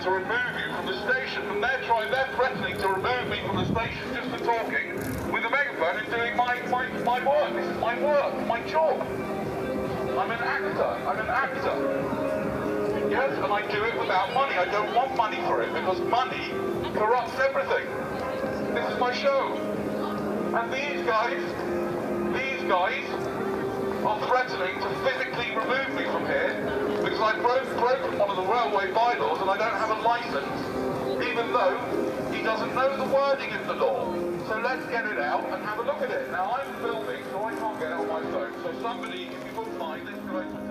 to remove you from the station, and they're threatening to remove me from the station just for talking with a megaphone and doing my work. This is my work, my job. I'm an actor. Yes, and I do it without money. I don't want money for it because money corrupts everything. This is my show. And these guys are threatening to physically remove me from here because I've broken one of the railway bylaws and I don't have a license, even though he doesn't know the wording of the law. So let's get it out and have a look at it. Now I'm filming, so I can't get it on my phone. So somebody, if you wouldn't mind, let's go